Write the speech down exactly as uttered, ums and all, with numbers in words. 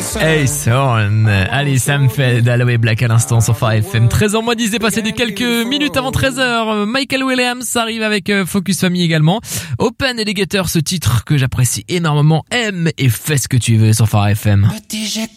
Hey Son, allez ça me fait d'Aloe Black à l'instant sur Phare F M. treize heures moins dix, passé des quelques minutes avant treize heures. Michael Williams arrive avec Focus Family également. Open Alligator, ce titre que j'apprécie énormément. Aime et fais ce que tu veux sur Phare F M. Petit, j'ai